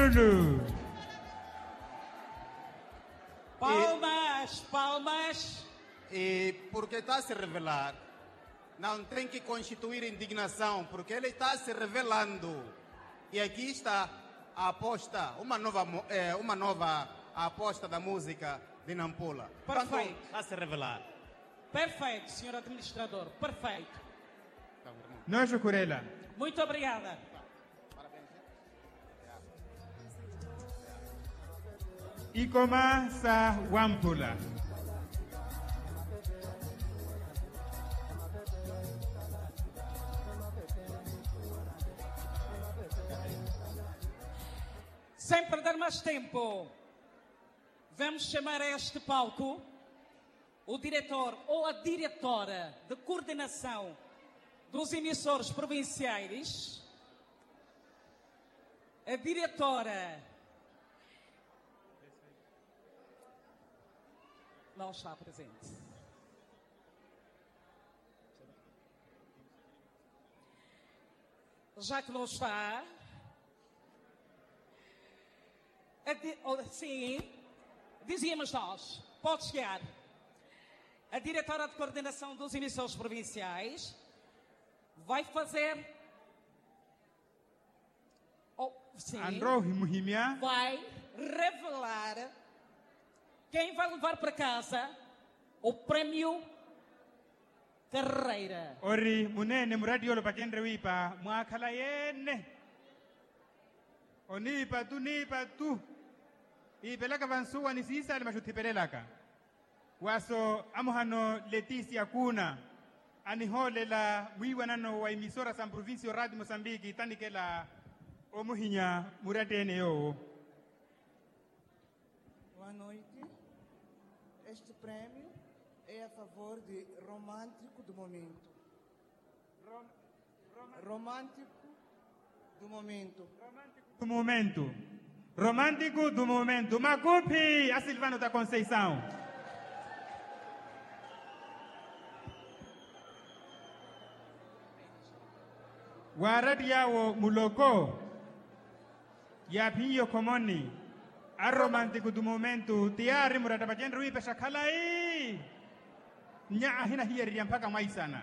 Lulu. Palmas, palmas. E porque está a se revelar, não tem que constituir indignação, porque ele está se revelando. E aqui está a aposta, uma nova aposta da música de Nampula. Perfeito. Está a se revelar. Perfeito, senhor administrador. Perfeito. Nojo Curela. Muito obrigada. Ikoma sa Wampula. Sem perder mais tempo, vamos chamar a este palco o diretor ou a diretora de coordenação dos emissores provinciais, a diretora não está presente. Já que não está, sim, dizíamos nós, pode chegar. A diretora de coordenação dos emissores provinciais vai fazer, vai revelar quem vai levar para casa o prémio Carreira. Ori munene muradi yolo pakendre wipa mwakala yene. Onipa tu. Ipelaka vansuwa ni sisa alimashutipelelaka. Waso amuhano Leticia Kuna anihole la mwiwanano wa emisora San Provincio Radio Moçambique tanikela omuhinya muratene yo. Boa noite. Este prêmio é a favor de Romântico do Momento. Romântico do Momento. Do momento. Romântico do momento. Macupi a Silvano da Conceição. Waradi yawo muloko ya pinyo komoni a romântico do momento tiari murada bajen rui pesha kalai nya hina hieri mpaka maisana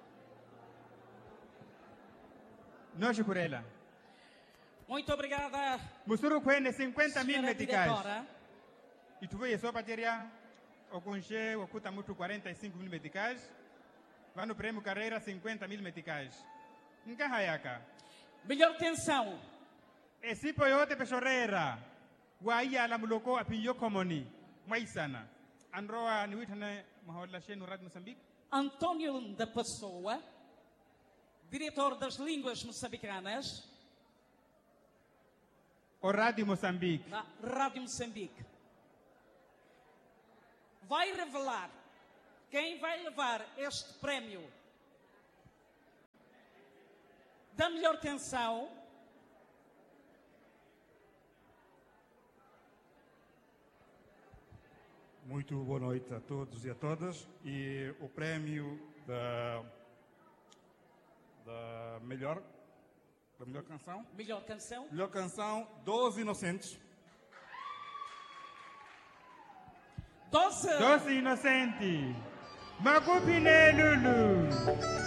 no shukurela. Muito obrigada. Musuru kwene 50,000 meticais. Diretora. E tu veio só bateria o conche o cuta muito 45,000 meticais. Vai no prêmio carreira 50,000 meticais. Nkahayaka. Melhor atenção. Esse poiote pechorera. Waia la muloko apinyo komoni. Maisana. Androa niwitane mahola shenu Rádio Moçambique. Antônio da Pessoa, diretor das línguas moçambicanas. O Rádio Moçambique. Da Rádio Moçambique. Vai revelar quem vai levar este prémio da melhor canção. Muito boa noite a todos e a todas. E o prémio da melhor canção? Melhor canção. Melhor canção, 12 Inocentes. 12 Inocente. Macupi ne Lulu.